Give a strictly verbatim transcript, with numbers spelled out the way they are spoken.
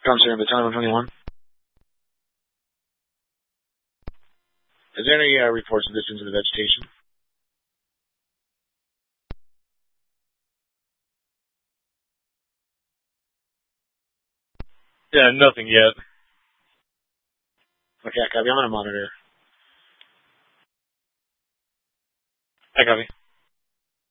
Concern Battalion one twenty-one. Is there any uh, reports of this into the vegetation? Yeah, nothing yet. Okay, I copy. I'm on a monitor. I copy.